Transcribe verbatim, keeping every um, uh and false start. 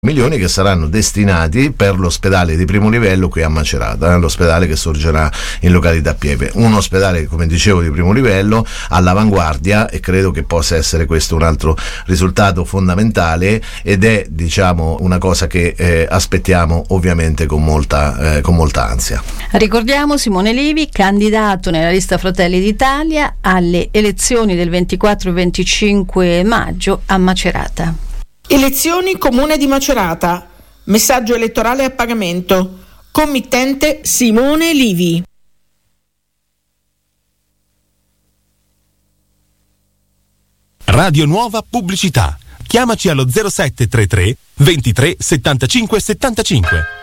milioni che saranno destinati per l'ospedale di primo livello qui a Macerata, eh, l'ospedale che sorgerà in località Pieve, un ospedale, come dicevo, di primo livello all'avanguardia, e credo che possa essere questo un altro risultato fondamentale, ed è, diciamo, una cosa che eh, aspettiamo ovviamente con molta, eh, con molta ansia. Ricordiamo Simone Livi, candidato nella lista Fratelli d'Italia alle elezioni del ventiquattro e venticinque maggio a Macerata. Elezioni Comune di Macerata. Messaggio elettorale a pagamento. Committente Simone Livi. Radio Nuova Pubblicità. Chiamaci allo zero sette tre tre ventitré settantacinque settantacinque.